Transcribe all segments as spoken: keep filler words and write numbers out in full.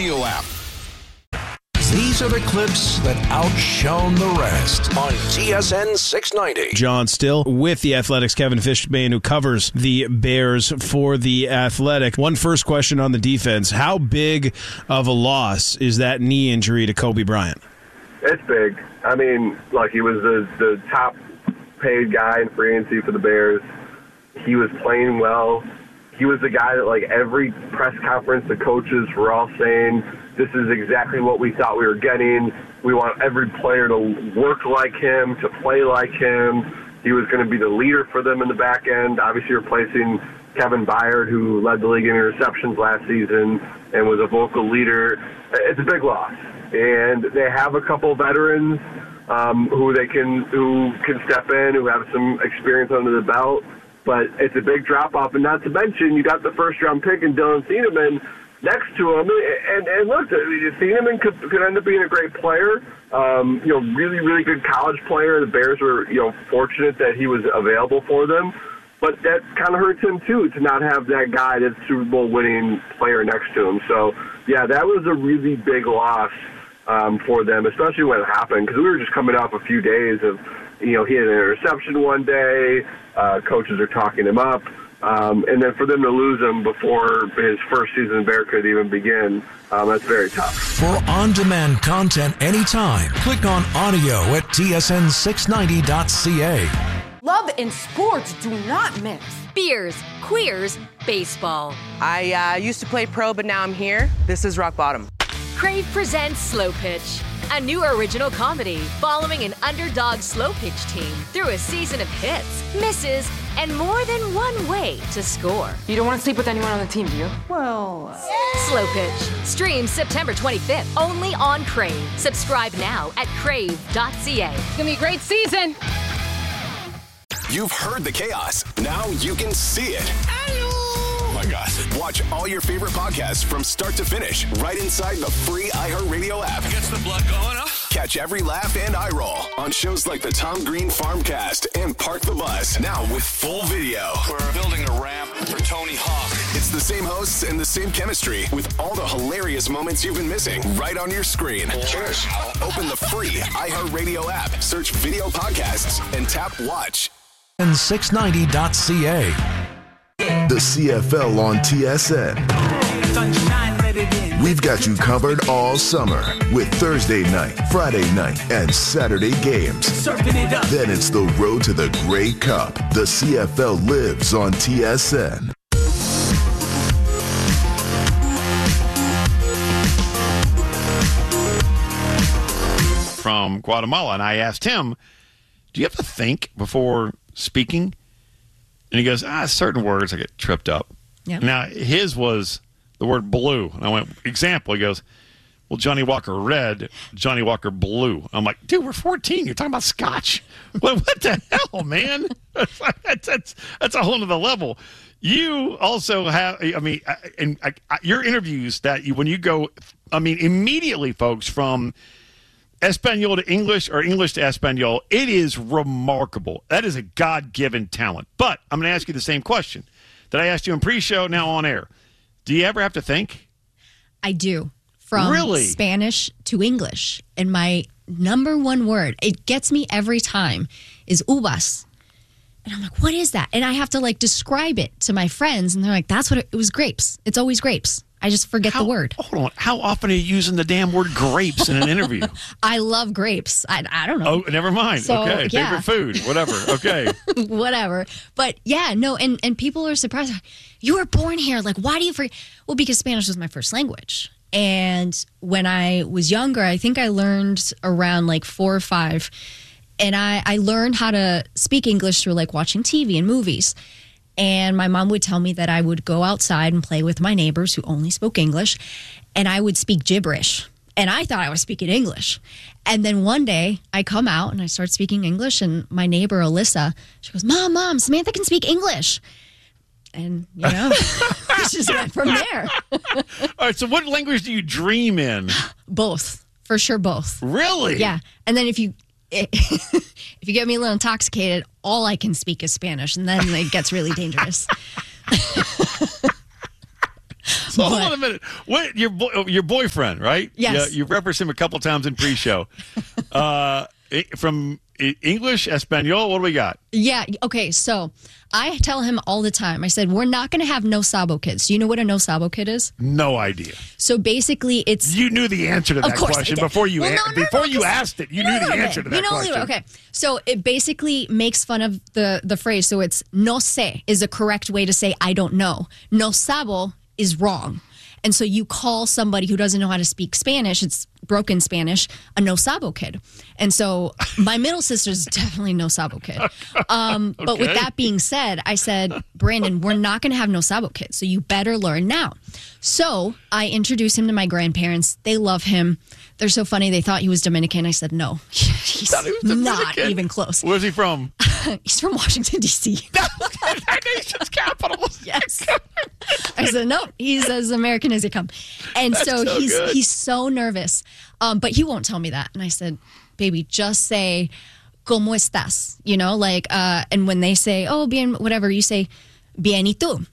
Radio app. These are the clips that outshone the rest on T S N six ninety. John Still with the Athletics, Kevin Fishbane, who covers the Bears for the Athletic. One first question on the defense. How big of a loss is that knee injury to Kobe Bryant? It's big. I mean, look, he was the, the top paid guy in free agency for the Bears. He was playing well. He was the guy that, like, every press conference, the coaches were all saying, this is exactly what we thought we were getting. We want every player to work like him, to play like him. He was going to be the leader for them in the back end, obviously replacing Kevin Byard, who led the league in interceptions last season and was a vocal leader. It's a big loss. And they have a couple veterans um, who they can who can step in, who have some experience under the belt. But it's a big drop-off. And not to mention, you got the first-round pick in Dylan Thieneman next to him. And, and look, Thieneman could, could end up being a great player, um, you know, really, really good college player. The Bears were, you know, fortunate that he was available for them. But that kind of hurts him, too, to not have that guy, that Super Bowl winning player next to him. So, yeah, that was a really big loss um, for them, especially when it happened, because we were just coming off a few days of, you know, he had an interception one day, uh, coaches are talking him up, um, and then for them to lose him before his first season in Bear could even begin, um, that's very tough. For on-demand content anytime, click on audio at T S N six ninety dot C A. Love and sports do not mix. Beers, queers, baseball. I uh, used to play pro, but now I'm here. This is rock bottom. Crave presents Slow Pitch, a new original comedy following an underdog slow pitch team through a season of hits, misses, and more than one way to score. You don't want to sleep with anyone on the team, do you? Well... Uh... Slow Pitch. Streams September twenty-fifth, only on Crave. Subscribe now at crave dot c a. It's going to be a great season. You've heard the chaos. Now you can see it. Oh my God. Watch all your favorite podcasts from start to finish right inside the free iHeartRadio app. Gets the blood going, huh? Catch every laugh and eye roll on shows like the Tom Green Farmcast and Park the Bus. Now with full video. We're building a ramp for Tony Hawk. It's the same hosts and the same chemistry with all the hilarious moments you've been missing right on your screen. Cheers. Open the free iHeartRadio app, search video podcasts, and tap watch. And six ninety dot C A. The C F L on T S N. We've got you covered all summer with Thursday night, Friday night, and Saturday games. Then it's the road to the Grey Cup. The C F L lives on T S N. From Guatemala, and I asked him, do you have to think before speaking? And he goes, ah, certain words I get tripped up. Yep. Now, his was the word blue. And I went, example. He goes, well, Johnny Walker Red, Johnny Walker Blue. I'm like, dude, we're fourteen. You're talking about scotch. What, what the hell, man? that's, that's, that's a whole other level. You also have, I mean, and I, I, your interviews that you, when you go, I mean, immediately, folks, from Espanol to English or English to Espanol, it is remarkable. That is a God-given talent. But I'm going to ask you the same question that I asked you in pre-show, now on air. Do you ever have to think? I do. From really? Spanish to English. And my number one word, it gets me every time, is uvas. And I'm like, what is that? And I have to, like, describe it to my friends. And they're like, that's what it, it was, grapes. It's always grapes. I just forget how, the word. Hold on. How often are you using the damn word grapes in an interview? I love grapes. I, I don't know. Oh, never mind. So, okay. Yeah. Favorite food. Whatever. Okay. Whatever. But yeah, no, and, and people are surprised. You were born here. Like, why do you forget? Well, because Spanish was my first language. And when I was younger, I think I learned around like four or five. And I, I learned how to speak English through like watching T V and movies. And my mom would tell me that I would go outside and play with my neighbors who only spoke English, and I would speak gibberish. And I thought I was speaking English. And then one day I come out and I start speaking English, and my neighbor, Alyssa, she goes, Mom, Mom, Samantha can speak English. And, you know, it just went from there. All right, so what language do you dream in? Both. For sure, both. Really? Yeah. And then if you... if you get me a little intoxicated, all I can speak is Spanish, and then it gets really dangerous. So hold on a minute. What your bo- your boyfriend, right? Yes. Yeah, you've referenced him a couple times in pre-show. uh, from English, Espanol, what do we got? Yeah. Okay. So I tell him all the time. I said, we're not going to have no sabo kids. Do you know what a no sabo kid is? No idea. So basically, it's you knew the answer to that of course question I did. before you well, a- no, no, before no, you asked it. You knew the answer to that you know, question. Okay. So it basically makes fun of the the phrase. So it's no sé is the correct way to say I don't know. No sabo is wrong. And so you call somebody who doesn't know how to speak Spanish, it's broken Spanish, a no sabo kid. And so my middle sister's definitely no sabo kid. Um, but with Okay. that being said, I said, Brandon, we're not going to have no sabo kids, so you better learn now. So I introduced him to my grandparents. They love him. They're so funny. They thought he was Dominican. I said, no, he's not even close. Where's he from? He's from Washington, D C That nation's capital. Yes. I said, no, he's as American as they come. And That's so, so he's good. he's so nervous. Um, but he won't tell me that. And I said, baby, just say, ¿Cómo estás? You know, like, uh, and when they say, oh, bien, whatever, you say, bien y tú.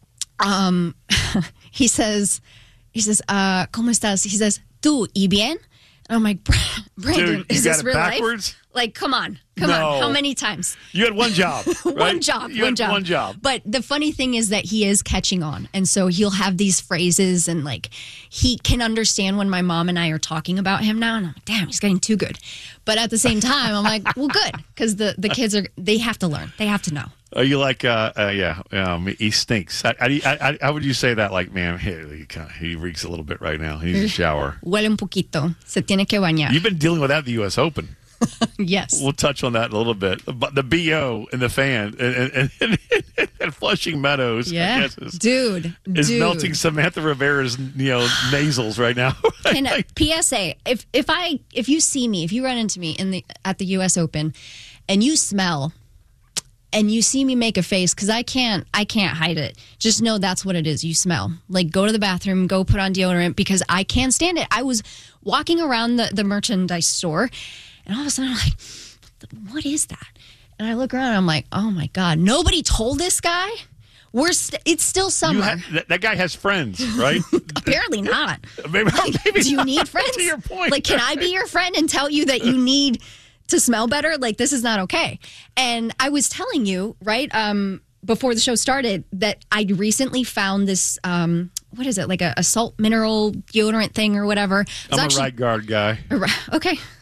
Um, he says, he says, uh, ¿Cómo estás? He says, tú y bien? And I'm like, Brandon, Dude, you is got this it real backwards? life? Like, come on, come No. on. How many times? You had one job. one right? job, You one had job, One job. But the funny thing is that he is catching on, and so he'll have these phrases, and like he can understand when my mom and I are talking about him now. And I'm like, damn, he's getting too good. But at the same time, I'm like, well, good, because the the kids are they have to learn, they have to know. Are you like, uh, uh, yeah, um, he stinks. How, how, do you, how, how would you say that? Like, man, he, he, kinda, he reeks a little bit right now. He needs a shower. Huele un poquito. Se tiene que bañar. You've been dealing with that at the U S Open. Yes. We'll touch on that in a little bit. But the B O and the fan and, and, and, and Flushing Meadows, Yeah, I guess, is, dude, is dude. melting Samantha Rivera's, you know, nasals right now. Can, P S A: If if I if you see me, if you run into me in the at the U S Open, and you smell, and you see me make a face, because I can't I can't hide it. Just know that's what it is. You smell. Like, go to the bathroom, go put on deodorant, because I can't stand it. I was walking around the the merchandise store, and all of a sudden I'm like, what is that? And I look around and I'm like, oh my God, nobody told this guy? We're st- it's still summer. You ha- that, that guy has friends, right? Apparently not. maybe, maybe Do you not. need friends? To your point. Like, can I be your friend and tell you that you need to smell better? Like, this is not okay. And I was telling you, right, um, before the show started, that I recently found this, um, what is it, like a, a salt mineral deodorant thing or whatever. It's I'm actually- a right guard guy. Okay,